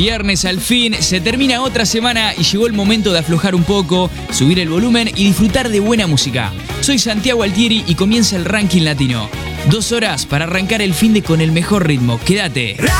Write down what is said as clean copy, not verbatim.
Viernes al fin, se termina otra semana y llegó el momento de aflojar un poco, subir el volumen y disfrutar de buena música. Soy Santiago Altieri y comienza el Ranking Latino. 2 horas para arrancar el finde con el mejor ritmo. Quédate.